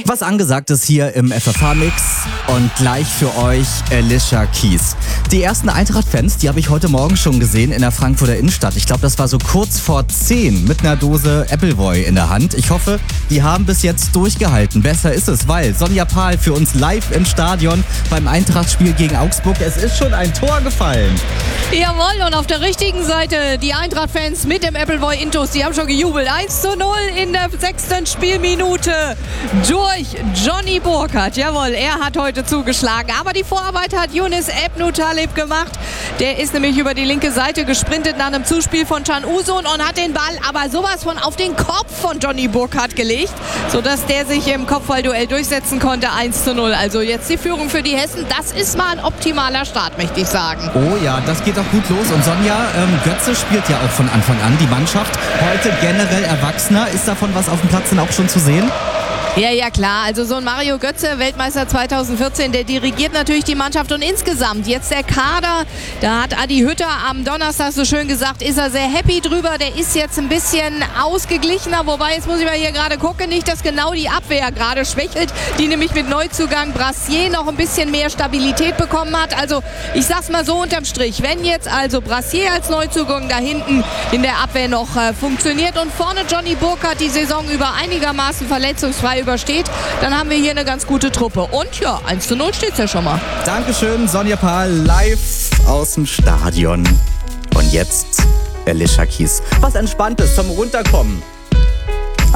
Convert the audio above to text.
Was angesagt ist hier im FFH-Mix und gleich für euch Alicia Keys. Die ersten Eintracht-Fans, die habe ich heute Morgen schon gesehen in der Frankfurter Innenstadt. Ich glaube, das war so kurz vor 10 mit einer Dose Appleboy in der Hand. Ich hoffe, die haben bis jetzt durchgehalten. Besser ist es, weil Sonja Pahl für uns live im Stadion beim Eintracht-Spiel gegen Augsburg. Es ist schon ein Tor gefallen. Jawohl, und auf der richtigen Seite die Eintracht-Fans mit dem Appleboy-Intus. Die haben schon gejubelt. 1:0 in der 6. Spielminute durch Johnny Burkhardt. Jawohl, er hat heute zugeschlagen. Aber die Vorarbeit hat Younes Ebnou-Taleb gemacht. Der ist nämlich über die linke Seite gesprintet nach einem Zuspiel von Can Uzun und hat den Ball aber sowas von auf den Kopf von Johnny Burkhardt gelegt, sodass der sich im Kopfballduell durchsetzen konnte. 1:0. Also jetzt die Führung für die Hessen. Das ist mal ein optimaler Start, möchte ich sagen. Oh ja, das geht doch gut los. Und Sonja, Götze spielt ja auch von Anfang an die Mannschaft. Heute generell Erwachsener. Ist davon was auf dem Platz denn auch schon zu sehen? Ja, klar. Also so ein Mario Götze, Weltmeister 2014, der dirigiert natürlich die Mannschaft. Und insgesamt jetzt der Kader, da hat Adi Hütter am Donnerstag so schön gesagt, ist er sehr happy drüber. Der ist jetzt ein bisschen ausgeglichener. Wobei, jetzt muss ich mal hier gerade gucken, nicht, dass genau die Abwehr gerade schwächelt, die nämlich mit Neuzugang Brassier noch ein bisschen mehr Stabilität bekommen hat. Also ich sag's mal so unterm Strich, wenn jetzt also Brassier als Neuzugang da hinten in der Abwehr noch funktioniert und vorne Johnny Burkhardt die Saison über einigermaßen verletzungsfrei übersteht, dann haben wir hier eine ganz gute Truppe. Und ja, 1:0 steht's ja schon mal. Dankeschön, Sonja Pahl, live aus dem Stadion. Und jetzt Alicia Keys. Was Entspanntes zum Runterkommen.